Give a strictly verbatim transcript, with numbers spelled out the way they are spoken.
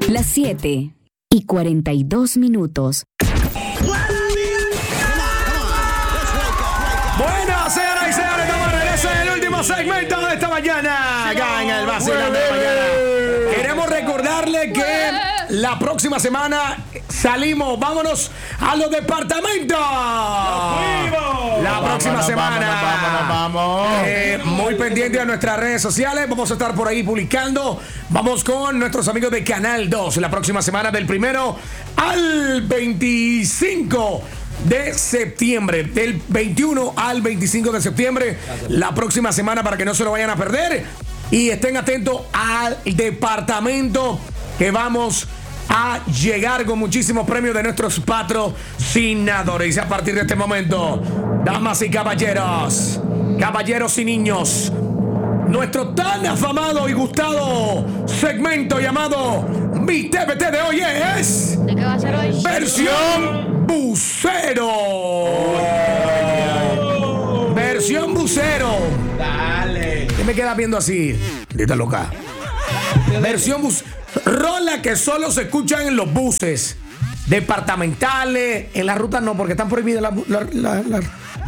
Las siete y cuarenta y dos minutos. Bueno, señoras y señores, estamos de regreso en el último segmento de esta mañana. Acá en el vacilón de la mañana. Queremos recordarle que la próxima semana salimos, vámonos a los departamentos. La próxima Vámonos, semana. vámonos, vámonos, vámonos. Eh, muy pendiente a nuestras redes sociales. Vamos a estar por ahí publicando. Vamos con nuestros amigos de Canal dos. La próxima semana del primero al veinticinco de septiembre, del veintiuno al veinticinco de septiembre, la próxima semana, para que no se lo vayan a perder y estén atentos al departamento que vamos a llegar con muchísimos premios de nuestros patrocinadores. Y a partir de este momento, damas y caballeros, caballeros y niños, nuestro tan afamado y gustado segmento llamado Mi T V T de hoy es... ¿De qué va a ser hoy? Versión Bucero. Oh. Versión Bucero. Dale. ¿Qué me quedas viendo así? Dita loca. Versión bus. Rola que solo se escuchan en los buses departamentales. En las rutas no, porque están prohibidas las la, la, la,